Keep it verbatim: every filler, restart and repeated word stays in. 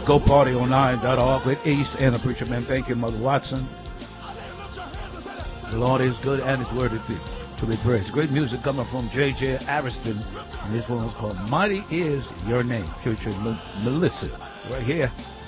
go party online dot org with East and the Preacher Man. Thank you, Mother Watson. The Lord is good and is worthy to, to be praised. Great music coming from J J Ariston. And this one was called Mighty Is Your Name, featuring M- Melissa. Right here